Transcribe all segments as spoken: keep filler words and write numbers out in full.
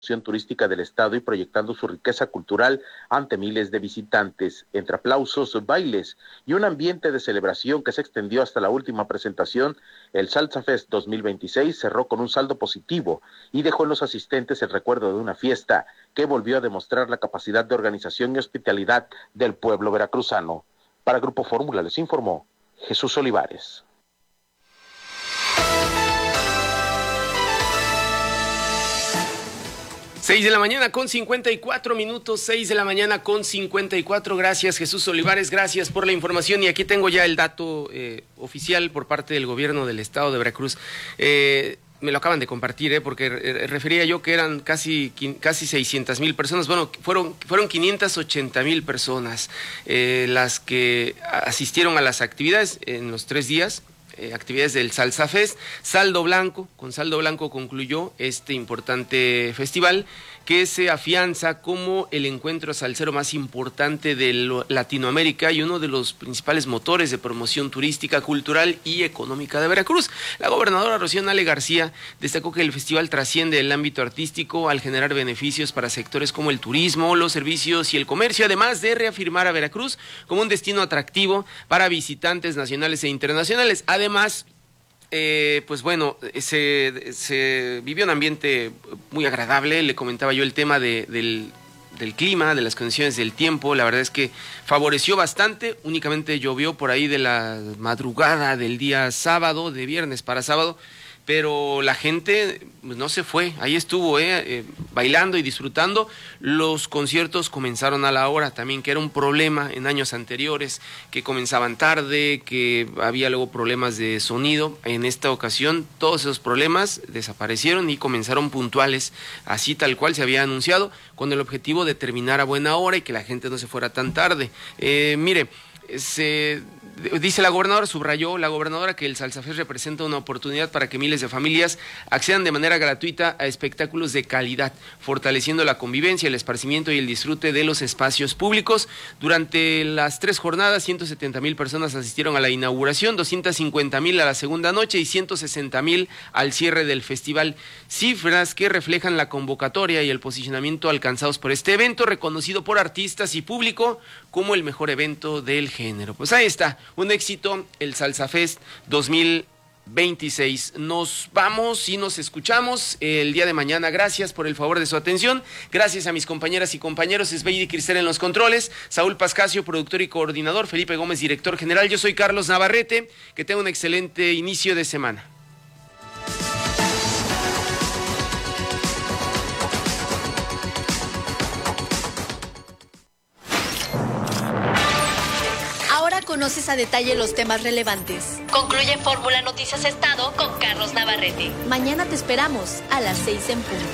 turística del estado y proyectando su riqueza cultural ante miles de visitantes. Entre aplausos, bailes y un ambiente de celebración que se extendió hasta la última presentación, el Salsa Fest dos mil veintiséis cerró con un saldo positivo y dejó en los asistentes el recuerdo de una fiesta que volvió a demostrar la capacidad de organización y hospitalidad del pueblo veracruzano. Para Grupo Fórmula les informó Jesús Olivares. Seis de la mañana con cincuenta y cuatro minutos, seis de la mañana con cincuenta y cuatro. Gracias, Jesús Olivares, gracias por la información. Y aquí tengo ya el dato eh, oficial por parte del gobierno del estado de Veracruz. Eh, me lo acaban de compartir, eh, porque eh, refería yo que eran casi, casi seiscientas mil personas. Bueno, fueron, fueron quinientas ochenta mil personas eh, las que asistieron a las actividades en los tres días. Eh, actividades del Salsa Fest. Saldo blanco, con saldo blanco concluyó este importante festival que se afianza como el encuentro salsero más importante de Latinoamérica y uno de los principales motores de promoción turística, cultural y económica de Veracruz. La gobernadora Rocío Nale García destacó que el festival trasciende el ámbito artístico al generar beneficios para sectores como el turismo, los servicios y el comercio, además de reafirmar a Veracruz como un destino atractivo para visitantes nacionales e internacionales. Además, Eh, pues bueno, se, se vivió un ambiente muy agradable. Le comentaba yo el tema de, del, del clima, de las condiciones del tiempo. La verdad es que favoreció bastante, únicamente llovió por ahí de la madrugada del día sábado, de viernes para sábado, pero la gente pues, no se fue, ahí estuvo eh, eh, bailando y disfrutando. Los conciertos comenzaron a la hora también, que era un problema en años anteriores, que comenzaban tarde, que había luego problemas de sonido. En esta ocasión todos esos problemas desaparecieron y comenzaron puntuales, así tal cual se había anunciado, con el objetivo de terminar a buena hora y que la gente no se fuera tan tarde. Eh, mire, se... Dice la gobernadora, subrayó la gobernadora que el Salsa Fest representa una oportunidad para que miles de familias accedan de manera gratuita a espectáculos de calidad, fortaleciendo la convivencia, el esparcimiento y el disfrute de los espacios públicos. Durante las tres jornadas, ciento setenta mil personas asistieron a la inauguración, doscientas cincuenta mil a la segunda noche y ciento sesenta mil al cierre del festival. Cifras que reflejan la convocatoria y el posicionamiento alcanzados por este evento, reconocido por artistas y público como el mejor evento del género. Pues ahí está. Un éxito, el Salsa Fest dos mil veintiséis. Nos vamos y nos escuchamos el día de mañana. Gracias por el favor de su atención. Gracias a mis compañeras y compañeros, Esbeydi Cristel en los controles, Saúl Pascasio, productor y coordinador, Felipe Gómez, director general. Yo soy Carlos Navarrete. Que tenga un excelente inicio de semana. Conoces a detalle los temas relevantes. Concluye Fórmula Noticias Estado con Carlos Navarrete. Mañana te esperamos a las seis en punto.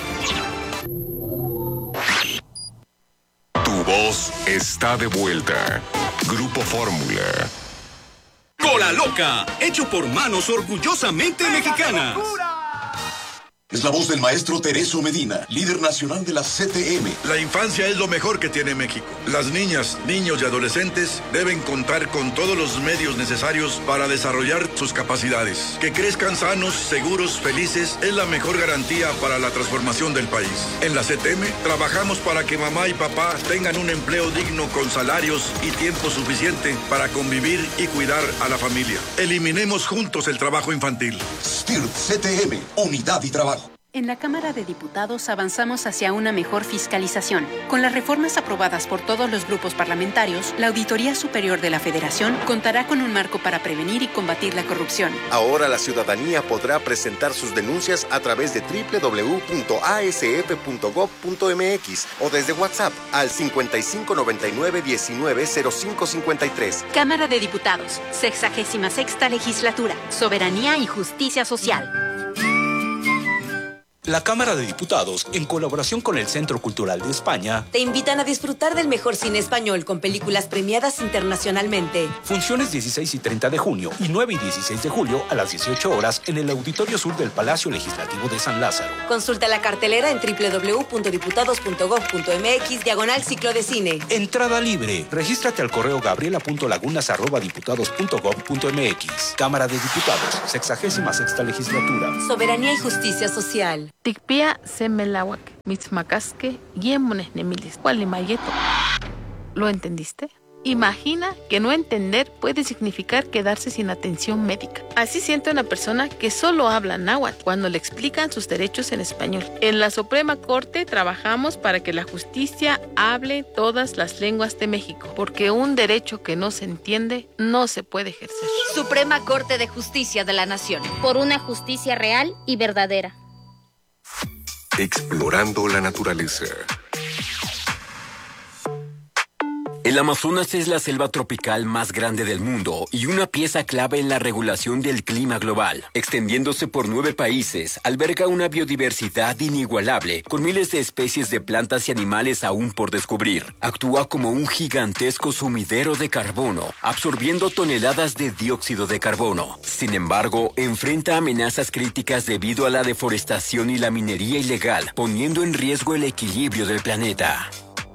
Tu voz está de vuelta. Grupo Fórmula. Cola Loca, hecho por manos orgullosamente mexicanas. Es la voz del maestro Tereso Medina, líder nacional de la C T M. La infancia es lo mejor que tiene México. Las niñas, niños y adolescentes deben contar con todos los medios necesarios para desarrollar sus capacidades. Que crezcan sanos, seguros, felices es la mejor garantía para la transformación del país. En la C T M trabajamos para que mamá y papá tengan un empleo digno con salarios y tiempo suficiente para convivir y cuidar a la familia. Eliminemos juntos el trabajo infantil. S T I R T C T M, unidad y trabajo. En la Cámara de Diputados avanzamos hacia una mejor fiscalización. Con las reformas aprobadas por todos los grupos parlamentarios, la Auditoría Superior de la Federación contará con un marco para prevenir y combatir la corrupción. Ahora la ciudadanía podrá presentar sus denuncias a través de doble u doble u doble u punto a s f punto gob punto m x o desde WhatsApp al cincuenta y cinco noventa y nueve diecinueve cero cinco cincuenta y tres. Cámara de Diputados, sexagésima sexta legislatura, soberanía y justicia social. La Cámara de Diputados, en colaboración con el Centro Cultural de España, te invitan a disfrutar del mejor cine español con películas premiadas internacionalmente. Funciones dieciséis y treinta de junio y nueve y dieciséis de julio a las dieciocho horas en el Auditorio Sur del Palacio Legislativo de San Lázaro. Consulta la cartelera en doble u doble u doble u punto diputados punto gob punto m x diagonal ciclo de cine. Entrada libre. Regístrate al correo gabriela punto lagunas arroba diputados punto gob punto m x. Cámara de Diputados, sexagésima sexta legislatura. Soberanía y justicia social. Tikpia semelawak, mitzmacasque, yemones nemilis, cualimayeto. ¿Lo entendiste? Imagina que no entender puede significar quedarse sin atención médica. Así siente una persona que solo habla náhuatl cuando le explican sus derechos en español. En la Suprema Corte trabajamos para que la justicia hable todas las lenguas de México, porque un derecho que no se entiende no se puede ejercer. Suprema Corte de Justicia de la Nación. Por una justicia real y verdadera. Explorando la naturaleza. El Amazonas es la selva tropical más grande del mundo y una pieza clave en la regulación del clima global. Extendiéndose por nueve países, alberga una biodiversidad inigualable, con miles de especies de plantas y animales aún por descubrir. Actúa como un gigantesco sumidero de carbono, absorbiendo toneladas de dióxido de carbono. Sin embargo, enfrenta amenazas críticas debido a la deforestación y la minería ilegal, poniendo en riesgo el equilibrio del planeta.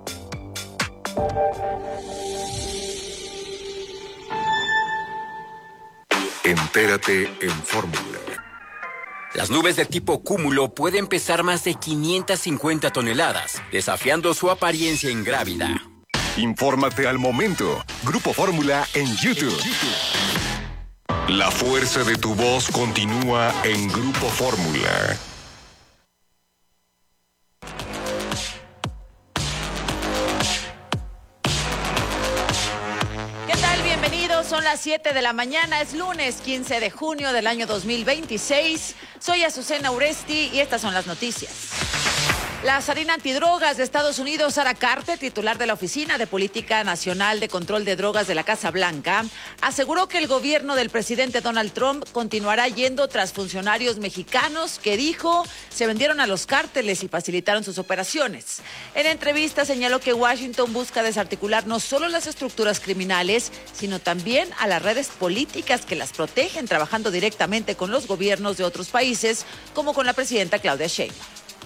Entérate en Fórmula. Las nubes de tipo cúmulo pueden pesar más de quinientas cincuenta toneladas, desafiando su apariencia ingrávida. Infórmate al momento. Grupo Fórmula en YouTube. La fuerza de tu voz continúa en Grupo Fórmula. Son las siete de la mañana, es lunes quince de junio del año dos mil veintiséis. Soy Azucena Uresti y estas son las noticias. La zarina antidrogas de Estados Unidos, Sara Carter, titular de la Oficina de Política Nacional de Control de Drogas de la Casa Blanca, aseguró que el gobierno del presidente Donald Trump continuará yendo tras funcionarios mexicanos que, dijo, se vendieron a los cárteles y facilitaron sus operaciones. En entrevista señaló que Washington busca desarticular no solo las estructuras criminales, sino también a las redes políticas que las protegen, trabajando directamente con los gobiernos de otros países, como con la presidenta Claudia Sheinbaum.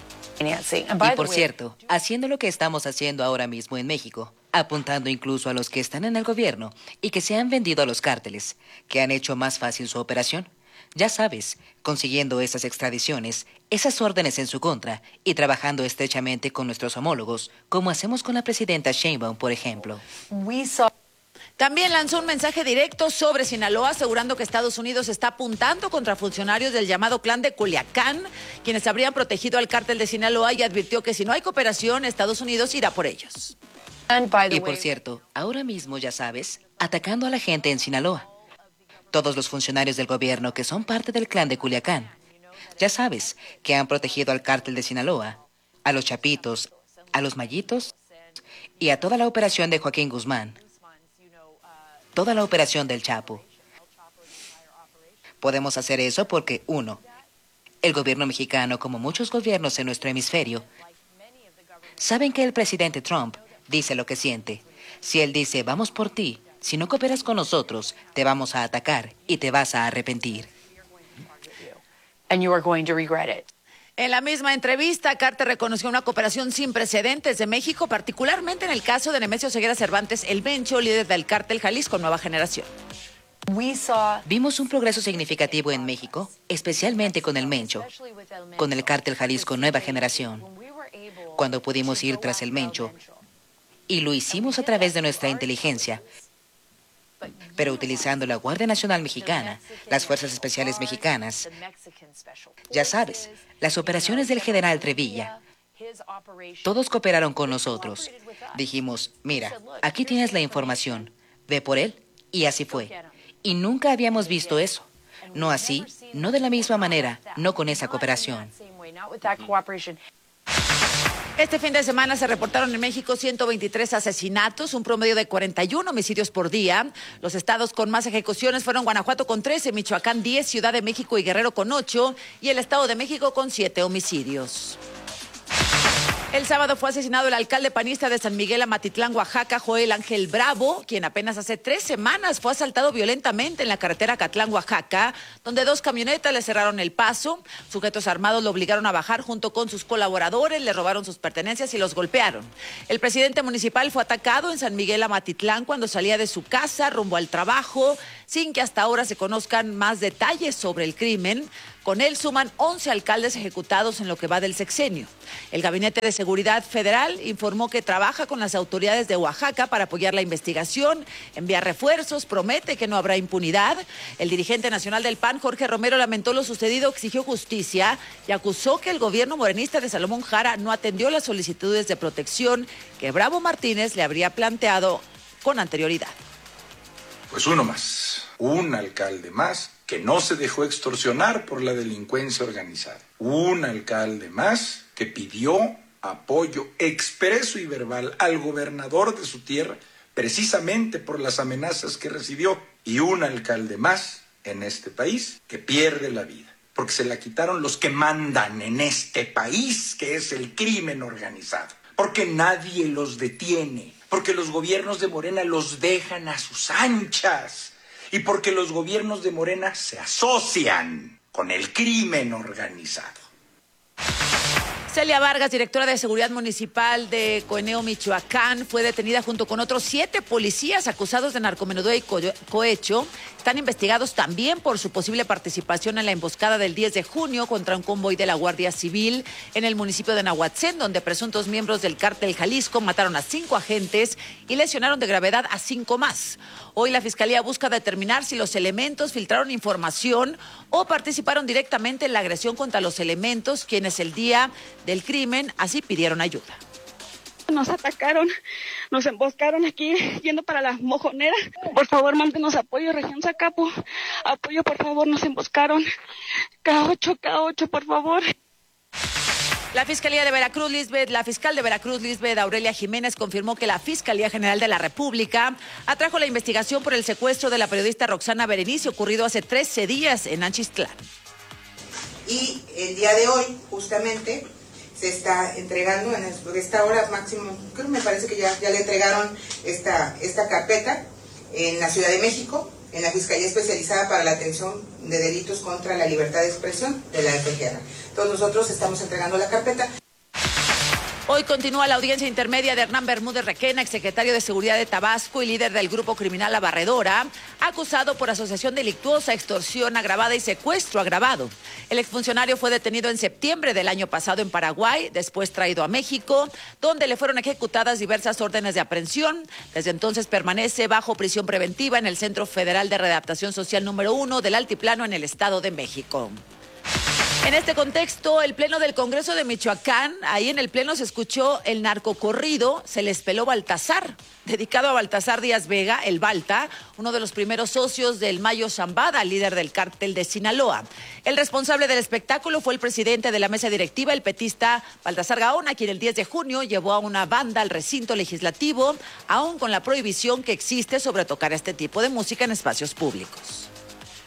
Y por cierto, haciendo lo que estamos haciendo ahora mismo en México, apuntando incluso a los que están en el gobierno y que se han vendido a los cárteles, que han hecho más fácil su operación. Ya sabes, consiguiendo esas extradiciones, esas órdenes en su contra y trabajando estrechamente con nuestros homólogos, como hacemos con la presidenta Sheinbaum, por ejemplo. También lanzó un mensaje directo sobre Sinaloa, asegurando que Estados Unidos está apuntando contra funcionarios del llamado Clan de Culiacán, quienes habrían protegido al cártel de Sinaloa, y advirtió que si no hay cooperación, Estados Unidos irá por ellos. Y por cierto, ahora mismo, ya sabes, atacando a la gente en Sinaloa. Todos los funcionarios del gobierno que son parte del Clan de Culiacán, ya sabes, que han protegido al cártel de Sinaloa, a los Chapitos, a los Mayitos y a toda la operación de Joaquín Guzmán. Toda la operación del Chapo. Podemos hacer eso porque, uno, el gobierno mexicano, como muchos gobiernos en nuestro hemisferio, saben que el presidente Trump dice lo que siente. Si él dice, vamos por ti, si no cooperas con nosotros, te vamos a atacar y te vas a arrepentir. And you are going to regret it. En la misma entrevista, Carter reconoció una cooperación sin precedentes de México, particularmente en el caso de Nemesio Ceguera Cervantes, el Mencho, líder del cártel Jalisco Nueva Generación. Vimos un progreso significativo en México, especialmente con el Mencho, con el cártel Jalisco Nueva Generación, cuando pudimos ir tras el Mencho, y lo hicimos a través de nuestra inteligencia, pero utilizando la Guardia Nacional Mexicana, las Fuerzas Especiales Mexicanas. Ya sabes, las operaciones del general Trevilla. Todos cooperaron con nosotros. Dijimos, mira, aquí tienes la información, ve por él, y así fue. Y nunca habíamos visto eso. No así, no de la misma manera, no con esa cooperación. Este fin de semana se reportaron en México ciento veintitrés asesinatos, un promedio de cuarenta y uno homicidios por día. Los estados con más ejecuciones fueron Guanajuato con trece, Michoacán diez, Ciudad de México y Guerrero con ocho y el Estado de México con siete homicidios. El sábado fue asesinado el alcalde panista de San Miguel Amatitlán, Oaxaca, Joel Ángel Bravo, quien apenas hace tres semanas fue asaltado violentamente en la carretera Acatlán, Oaxaca, donde dos camionetas le cerraron el paso. Sujetos armados lo obligaron a bajar junto con sus colaboradores, le robaron sus pertenencias y los golpearon. El presidente municipal fue atacado en San Miguel Amatitlán cuando salía de su casa rumbo al trabajo. sin que hasta ahora se conozcan más detalles sobre el crimen. Con él suman once alcaldes ejecutados en lo que va del sexenio. El Gabinete de Seguridad Federal informó que trabaja con las autoridades de Oaxaca para apoyar la investigación, enviar refuerzos, promete que no habrá impunidad. El dirigente nacional del P A N, Jorge Romero, lamentó lo sucedido, exigió justicia y acusó que el gobierno morenista de Salomón Jara no atendió las solicitudes de protección que Bravo Martínez le habría planteado con anterioridad. Pues uno más, un alcalde más que no se dejó extorsionar por la delincuencia organizada. Un alcalde más que pidió apoyo expreso y verbal al gobernador de su tierra precisamente por las amenazas que recibió. Y un alcalde más en este país que pierde la vida porque se la quitaron los que mandan en este país, que es el crimen organizado. Porque nadie los detiene, porque los gobiernos de Morena los dejan a sus anchas. Y porque los gobiernos de Morena se asocian con el crimen organizado. Celia Vargas, directora de Seguridad Municipal de Coeneo, Michoacán, fue detenida junto con otros siete policías acusados de narcomenudeo y co- cohecho. Están investigados también por su posible participación en la emboscada del diez de junio contra un convoy de la Guardia Civil en el municipio de Nahuatzén, donde presuntos miembros del cártel Jalisco mataron a cinco agentes y lesionaron de gravedad a cinco más. Hoy la Fiscalía busca determinar si los elementos filtraron información o participaron directamente en la agresión contra los elementos, quienes el día del crimen así pidieron ayuda. Nos atacaron, nos emboscaron aquí yendo para la mojonera. Por favor, mándenos apoyo, región Zacapo. Apoyo, por favor, nos emboscaron. K ocho, K ocho, por favor. La Fiscalía de Veracruz, Lisbeth, la fiscal de Veracruz, Lisbeth Aurelia Jiménez, confirmó que la Fiscalía General de la República atrajo la investigación por el secuestro de la periodista Roxana Berenice, ocurrido hace trece días en Anchistlán. Y el día de hoy, justamente, se está entregando en esta hora máximo, creo me parece que ya, ya le entregaron esta, esta carpeta en la Ciudad de México, en la Fiscalía Especializada para la Atención de Delitos contra la Libertad de Expresión de la F G R. Todos nosotros estamos entregando la carpeta. Hoy continúa la audiencia intermedia de Hernán Bermúdez Requena, exsecretario de Seguridad de Tabasco y líder del grupo criminal La Barredora, acusado por asociación delictuosa, extorsión agravada y secuestro agravado. El exfuncionario fue detenido en septiembre del año pasado en Paraguay, después traído a México, donde le fueron ejecutadas diversas órdenes de aprehensión. Desde entonces permanece bajo prisión preventiva en el Centro Federal de Readaptación Social número uno del Altiplano en el Estado de México. En este contexto, el Pleno del Congreso de Michoacán, ahí en el Pleno se escuchó el narcocorrido, se les peló Baltasar, dedicado a Baltasar Díaz Vega, el Balta, uno de los primeros socios del Mayo Zambada, líder del cártel de Sinaloa. El responsable del espectáculo fue el presidente de la mesa directiva, el petista Baltasar Gaona, quien el diez de junio llevó a una banda al recinto legislativo, aún con la prohibición que existe sobre tocar este tipo de música en espacios públicos.